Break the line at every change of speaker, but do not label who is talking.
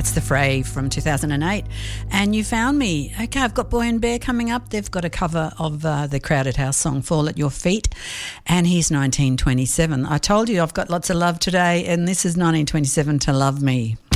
That's The Fray from 2008. And You Found Me. Okay, I've got Boy and Bear coming up. They've got a cover of the Crowded House song Fall at Your Feet. And he's 1927. I told you I've got lots of love today, and this is 1927 to Love Me.